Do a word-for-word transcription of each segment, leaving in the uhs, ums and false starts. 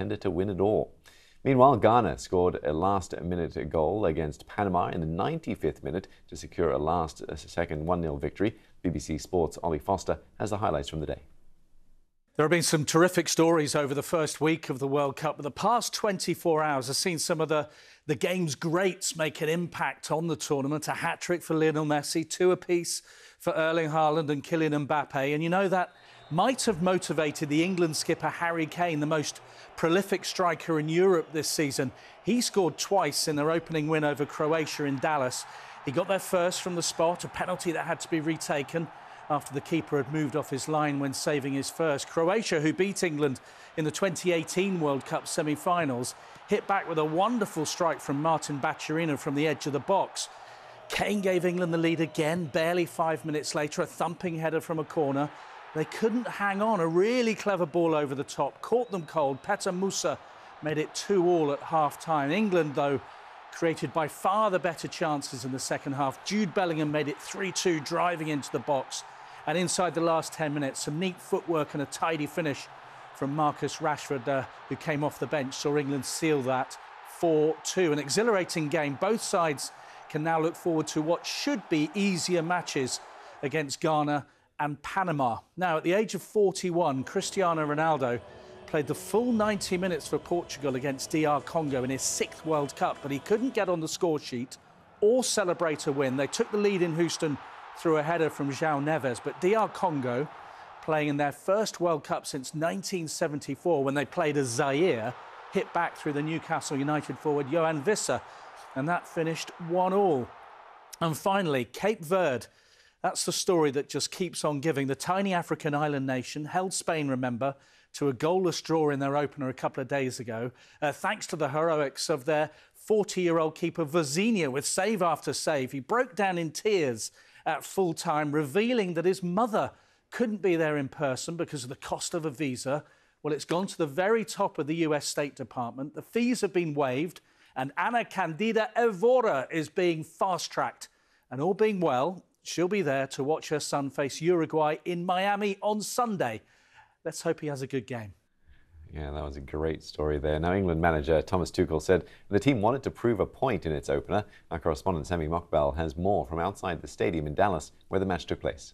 contender to win it all. Meanwhile, Ghana scored a last-minute goal against Panama in the ninety-fifth minute to secure a last-second one nil victory. B B C Sports' Ollie Foster has the highlights from the day. There have been some terrific stories over the first week of the World Cup, but the past twenty-four hours have seen some of the, the game's greats make an impact on the tournament. A hat-trick for Lionel Messi, two apiece for Erling Haaland and Kylian Mbappe. And you know that might have motivated the England skipper Harry Kane, the most prolific striker in Europe this season. He scored twice in their opening win over Croatia in Dallas. He got there first from the spot, a penalty that had to be retaken after the keeper had moved off his line when saving his first. Croatia, who beat England in the twenty eighteen World Cup semi-finals, hit back with a wonderful strike from Martin Baturina from the edge of the box. Kane gave England the lead again, barely five minutes later, a thumping header from a corner. They couldn't hang on. A really clever ball over the top caught them cold. Petar Musa made it two all at half-time. England, though, created by far the better chances in the second half. Jude Bellingham made it three two, driving into the box. And inside the last ten minutes, some neat footwork and a tidy finish from Marcus Rashford, uh, who came off the bench, saw England seal that four two. An exhilarating game. Both sides can now look forward to what should be easier matches against Ghana and Panama. Now, at the age of forty-one, Cristiano Ronaldo played the full ninety minutes for Portugal against D R Congo in his sixth World Cup, but he couldn't get on the score sheet or celebrate a win. They took the lead in Houston through a header from João Neves, but D R Congo, playing in their first World Cup since nineteen seventy-four, when they played as Zaire, hit back through the Newcastle United forward Yohan Wissa, and that finished one all. And finally, Cape Verde. That's the story that just keeps on giving. The tiny African island nation held Spain, remember, to a goalless draw in their opener a couple of days ago, uh, thanks to the heroics of their forty-year-old keeper Vozinha, with save after save. He broke down in tears at full time, revealing that his mother couldn't be there in person because of the cost of a visa. Well, it's gone to the very top of the U S State Department. The fees have been waived, and Ana Candida Evora is being fast-tracked. And all being well, she'll be there to watch her son face Uruguay in Miami on Sunday. Let's hope he has a good game. Yeah, that was a great story there. Now, England manager Thomas Tuchel said the team wanted to prove a point in its opener. Our correspondent Semi Mokbel has more from outside the stadium in Dallas, where the match took place.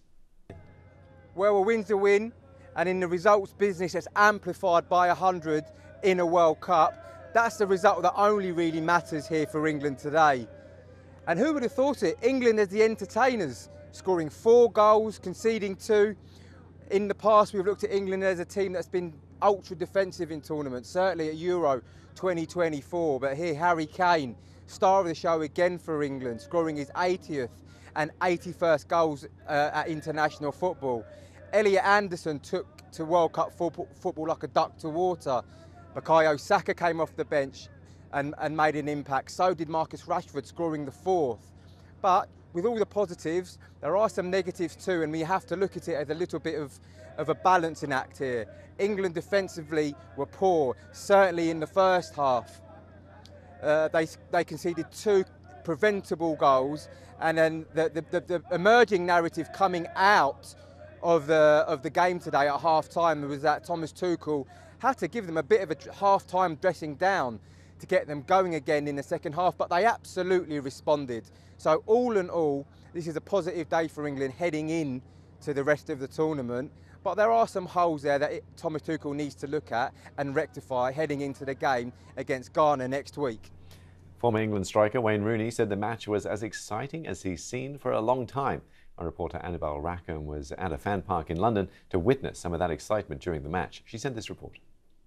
Well, a win's a win, and in the results business, it's amplified by one hundred in a World Cup. That's the result that only really matters here for England today. And who would have thought it? England as the entertainers, scoring four goals, conceding two. In the past, we've looked at England as a team that's been ultra defensive in tournaments, certainly at Euro twenty twenty-four. But here, Harry Kane, star of the show again for England, scoring his eightieth and eighty-first goals uh, at international football. Elliot Anderson took to World Cup football, football like a duck to water. Bukayo Saka came off the bench and, and made an impact. So did Marcus Rashford, scoring the fourth. But with all the positives, there are some negatives too, and we have to look at it as a little bit of, of a balancing act here. England defensively were poor, certainly in the first half. Uh, they, they conceded two preventable goals, and then the, the, the, the emerging narrative coming out of the, of the game today at half-time was that Thomas Tuchel had to give them a bit of a half-time dressing down to get them going again in the second half, but they absolutely responded. So all in all, this is a positive day for England heading in to the rest of the tournament. But there are some holes there that it, Thomas Tuchel needs to look at and rectify heading into the game against Ghana next week. Former England striker Wayne Rooney said the match was as exciting as he's seen for a long time. Our reporter Annabelle Rackham was at a fan park in London to witness some of that excitement during the match. She sent this report.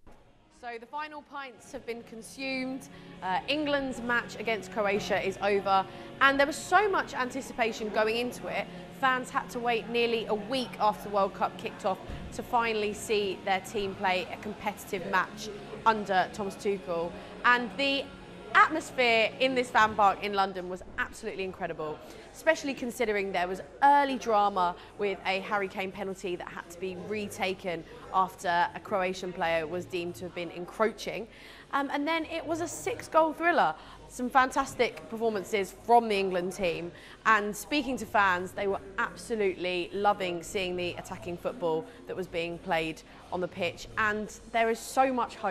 So the final pints have been consumed. Uh, England's match against Croatia is over, and there was so much anticipation going into it. Fans had to wait nearly a week after the World Cup kicked off to finally see their team play a competitive match under Thomas Tuchel. And the atmosphere in this fan park in London was absolutely incredible, especially considering there was early drama with a Harry Kane penalty that had to be retaken after a Croatian player was deemed to have been encroaching. Um, and then it was a six-goal thriller. Some fantastic performances from the England team. And speaking to fans, they were absolutely loving seeing the attacking football that was being played on the pitch. And there is so much hope